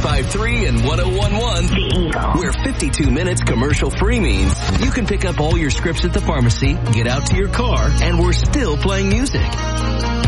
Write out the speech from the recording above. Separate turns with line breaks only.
95.3 and 101.1.
The Eagle.
Where 52 minutes commercial free means you can pick up all your scripts at the pharmacy, get out to your car, and we're still playing music.